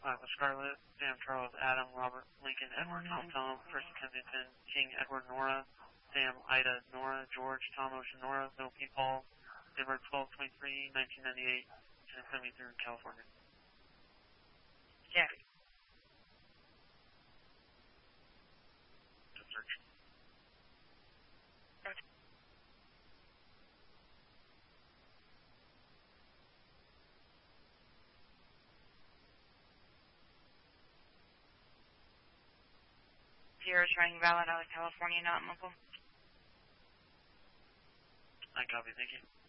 Scarlett, Sam, Charles, Adam, Robert, Lincoln, Edward, Tom, Tom, First Kensington, King, Edward, Nora, Sam, Ida, Nora, George, Tom, Ocean, Nora, Bill, P. Paul, Denver, 12/23, 1998, 1073, California. Yeah. Search. Gotcha. Sierra showing valid out of California, not mobile. I copy, thank you.